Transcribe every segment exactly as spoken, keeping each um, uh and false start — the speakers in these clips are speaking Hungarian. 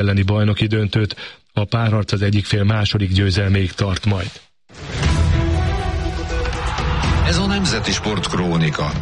elleni bajnoki döntőt. A párharc az egyik fél második győzelméig tart majd. Ez a Nemzeti Sport Krónika.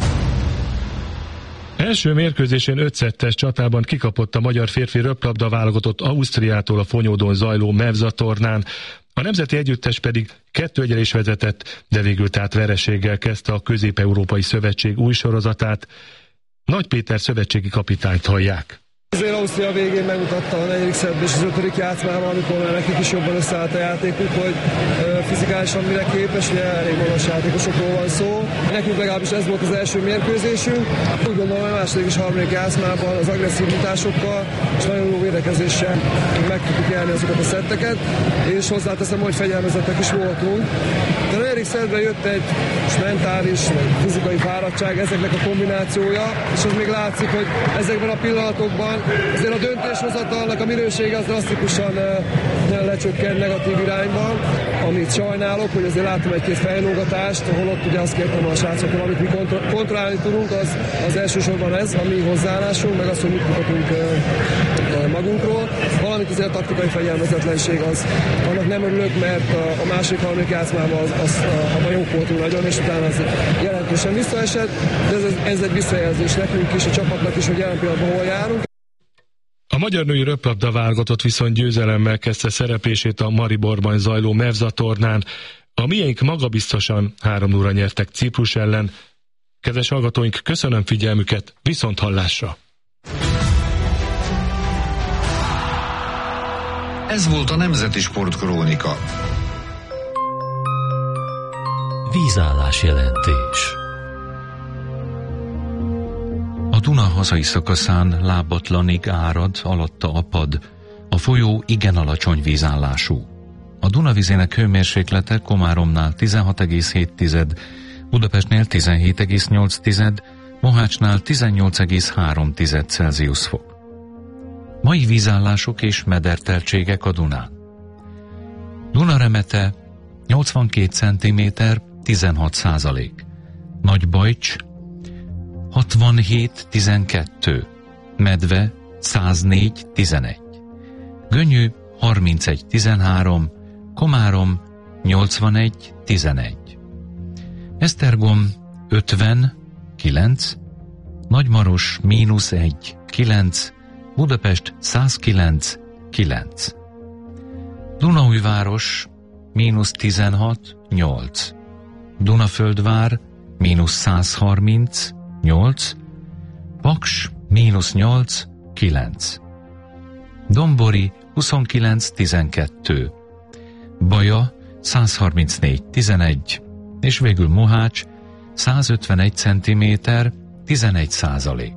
Első mérkőzésén öt szettes csatában kikapott a magyar férfi röplabda válogatott Ausztriától a Fonyódon zajló Mevza tornán. A nemzeti együttes pedig kettő egyre is vezetett, de végül tehát vereséggel kezdte a Közép-Európai Szövetség új sorozatát. Nagy Péter szövetségi kapitányt hallják. Azért Ausztria végén megmutatta a negyedik szettben és az ötödik játszmában, amikor már nekik is jobban összeállt a játékuk, hogy fizikálisan mire képes, ugye elég magas játékosokról van szó. Nekünk legalábbis ez volt az első mérkőzésünk. Úgy gondolom, hogy a második és harmadik játszmában az agresszivitásokkal és nagyon jó védekezéssel meg tudtuk nyerni azokat a szetteket, és hozzáteszem, hogy fegyelmezettek is voltunk. De a negyedik szettben jött egy mentális, fizikai fáradtság, ezeknek a kombinációja, és az még látszik, hogy ezekben a pillanatokban azért a döntéshozatalnak a minősége az drasztikusan uh, lecsökkent negatív irányban, amit sajnálok, hogy azért láttam egy-két fejlógatást, ahol ott ugye azt kértem a srácoktól, amit mi kontro- kontrollálni tudunk, az, az elsősorban ez, a mi hozzáállásunk, meg az, hogy mit mutatunk uh, uh, magunkról, valamint azért a taktikai fegyelmezetlenség az, annak nem örülök, mert a, a másik harmadik játszmában az, az, abban jók voltunk nagyon, és utána az jelentősen visszaesett, de ez, ez egy visszajelzés nekünk is, a csapatnak is, hogy jelen pillanatban hol járunk. A magyar női röplabda válogatott viszont győzelemmel kezdte szereplését a Mariborban zajló Mevza tornán. A miénk magabiztosan három nulla nyertek Ciprus ellen. Kedves hallgatóink, köszönöm figyelmüket, viszont hallásra! Ez volt a Nemzeti Sport Krónika. Vízállás jelentés. A Duna hazai szakaszán lábatlanig árad, alatta apad, a folyó igen alacsony vízállású. A Duna vizének hőmérséklete Komáromnál tizenhat egész hét, Budapestnél tizenhét egész nyolc, Mohácsnál tizennyolc egész három Celsius fok. Mai vízállások és mederteltségek a Dunán. Dunaremete nyolcvankét centiméter, tizenhat százalék. Nagybajcs hatvanhét tizenkettő, Medve száznégy tizenegy, Gönyű harmincegy tizenhárom, Komárom nyolcvanegy tizenegy, Esztergom ötven kilenc, Nagymaros mínusz egy kilenc, Budapest százkilenc kilenc, Dunaújváros mínusz tizenhat nyolc, Dunaföldvár mínusz százharminc nyolc, Paks mínusz nyolc kilenc, Dombori huszonkilenc tizenkettő, Baja százharmincnégy tizenegy, és végül Mohács százötvenegy centiméter, tizenegy százalék.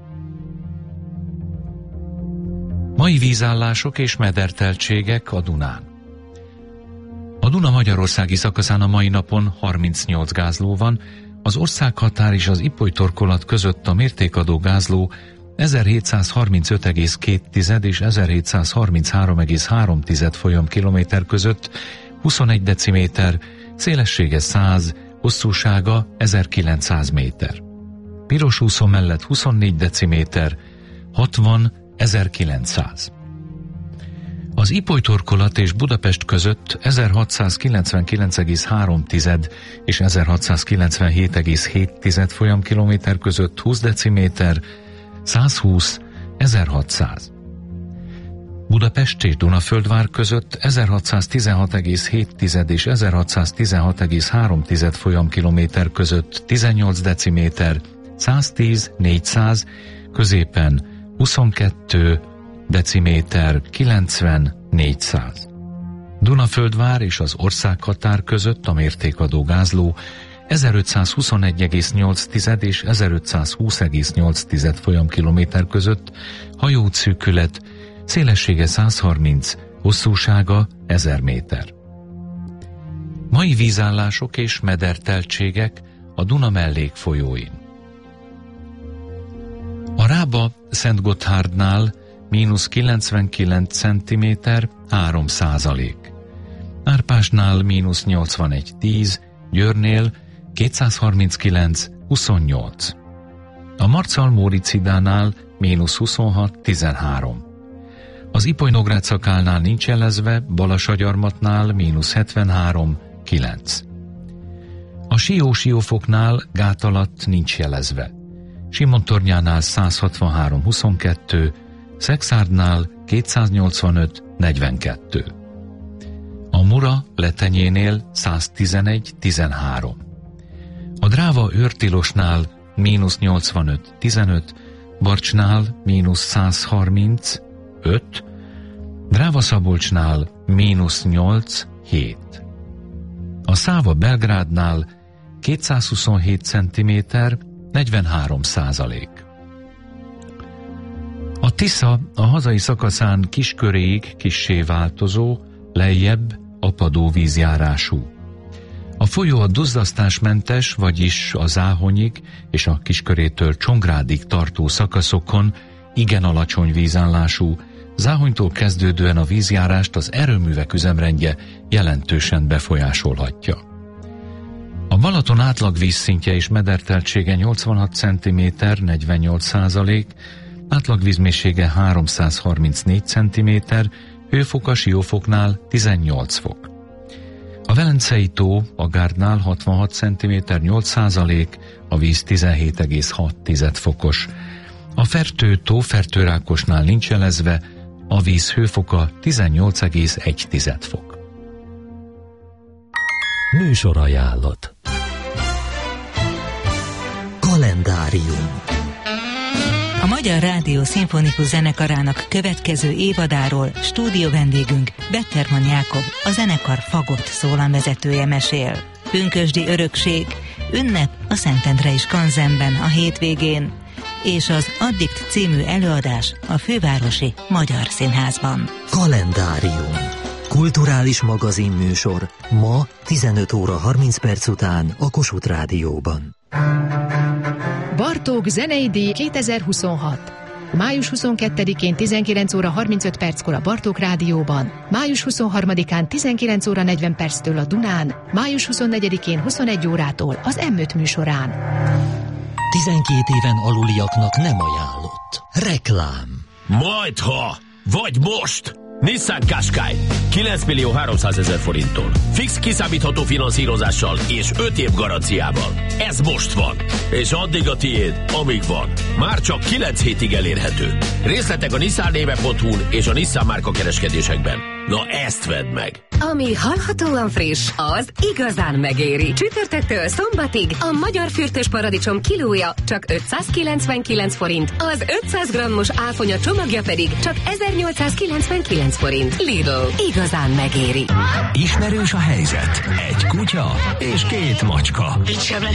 Mai vízállások és mederteltségek a Dunán. A Duna magyarországi szakaszán a mai napon harmincnyolc gázló van, az országhatár és az Ipoly-torkolat között a mértékadó gázló ezerhétszázharmincöt egész két és ezerhétszázharminchárom egész három folyamkilométer között huszonegy deciméter, szélessége száz, hosszúsága ezerkilencszáz méter. Piros úszó mellett huszonnégy deciméter, hatvan ezerkilencszáz. Az Ipoly-torkolat és Budapest között ezerhatszázkilencvenkilenc egész három és ezerhatszázkilencvenhét egész hét folyamkilométer között húsz deciméter, százhúsz ezerhatszáz. Budapest és Dunaföldvár között ezerhatszáztizenhat egész hét és ezerhatszáztizenhat egész három folyamkilométer között tizennyolc deciméter, száztíz négyszáz, középen huszonkettő deciméter, kilencven négyszáz. Dunaföldvár és az országhatár között a mértékadó gázló ezerötszázhuszonegy egész nyolc és ezerötszázhúsz egész nyolc folyamkilométer között hajóútszűkület, szélessége százharminc, hosszúsága ezer méter. Mai vízállások és mederteltségek a Duna mellékfolyóin. A Rába Szentgotthárdnál mínusz kilencvenkilenc centiméter, három százalék. Árpásnál mínusz nyolcvanegy tíz, Győrnél kétszázharminckilenc huszonnyolc. A Marcal Móricidánál mínusz huszonhat tizenhárom. Az Ipoly-Nógrád szakálnál nincs jelezve, Balasagyarmatnál mínusz hetvenhárom kilenc. A Sió-Siófoknál gát alatt nincs jelezve, Simontornyánál száz hatvanhárom huszonkettő, Szekszárddnál kétszáznyolcvanöt negyvenkettő. A Mura Letenyénél száz tizenegy tizenhárom. A Dráva Őrtilosnál mínusz nyolcvanöt tizenöt, Barcsnál mínusz száz harminc öt, Dráva Szabolcsnál mínusz nyolc hét. A Száva Belgrádnál kétszázhuszonhét centiméter, negyvenhárom százalék. A Tisza a hazai szakaszán Kisköréig kissé változó, lejjebb apadó vízjárású. A folyó a duzzasztásmentes, vagyis a Záhonyig és a Kiskörétől Csongrádig tartó szakaszokon igen alacsony vízállású, Záhonytól kezdődően a vízjárást az erőművek üzemrendje jelentősen befolyásolhatja. A Balaton átlag vízszintje és mederteltsége nyolcvanhat centiméter, negyvennyolc százalék, átlagvízmélysége háromszázharmincnégy centiméter, hőfoka Siófoknál tizennyolc fok. A Velencei tó a Gárdnál hatvanhat centiméter, nyolc százalék, a víz tizenhét egész hat fokos. A Fertő tó Fertőrákosnál nincs jelezve, a víz hőfoka tizennyolc egész egy fok. Műsorajánlat. Kalendárium. A Magyar Rádió Szimfonikus Zenekarának következő évadáról stúdió vendégünk Betterman Jákob, a zenekar fagott szólamvezetője mesél. Pünkösdi örökség, ünnep a Szentendrei Skanzenben a hétvégén, és az Addikt című előadás a Fővárosi Magyar Színházban. Kalendárium. Kulturális magazinműsor ma tizenöt óra harminc perc után a Kossuth Rádióban. Bartók zenei díj kétezer-huszonhat. május huszonkettedikén tizenkilenc óra harmincöt perckor a Bartók Rádióban, május huszonharmadikán tizenkilenc óra negyven perctől a Dunán, május huszonnegyedikén huszonegy órától az em öt műsorán. tizenkét éven aluliaknak nem ajánlott. Reklám. Majdha, vagy most! Nissan Qashqai kilenc millió háromszázezer forinttól. Fix kiszámítható finanszírozással és öt év garanciával. Ez most van. És addig a tiéd, amíg van. Már csak kilenc hétig elérhető. Részletek a nissan néve pont hu-n és a Nissan márka kereskedésekben. Na ezt vedd meg! Ami hallhatóan friss, az igazán megéri. Csütörtöktől szombatig a magyar fürtös paradicsom kilója csak ötszázkilencvenkilenc forint, az ötszáz grammos áfonya csomagja pedig csak ezernyolcszázkilencvenkilenc forint. Lidl, igazán megéri. Ismerős a helyzet. Egy kutya és két macska. Itt sem lehet